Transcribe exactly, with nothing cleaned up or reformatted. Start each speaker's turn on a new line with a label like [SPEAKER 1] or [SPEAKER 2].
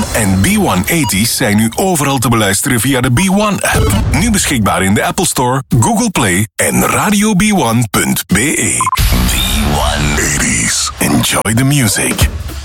[SPEAKER 1] en B honderdtachtig zijn nu overal te beluisteren via de B one-app. Nu beschikbaar in de Apple Store, Google Play en radio b one punt b e. B honderdtachtig. Enjoy the music.